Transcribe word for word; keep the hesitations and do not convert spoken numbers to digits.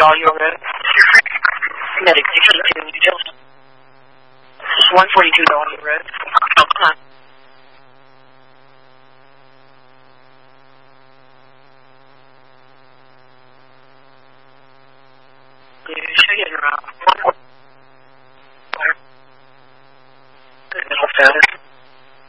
Dahlia Road. Medication to Newville. one forty-two Dahlia Road. Oh, come on. Show you around.